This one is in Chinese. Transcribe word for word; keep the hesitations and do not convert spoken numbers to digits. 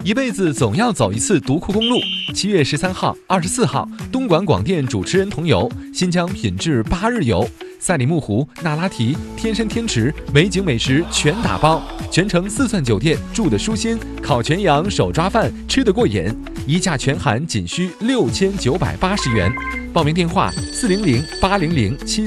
一辈子总要走一次独库公路。七月十三号、二十四号，东莞广电主持人同游，新疆品质八日游。赛里木湖、那拉提、天山天池，美景美食全打包，全程四钻酒店，住得舒心，烤全羊、手抓饭吃得过瘾，一价全含仅需六千九百八十元。报名电话：四零零八零零七。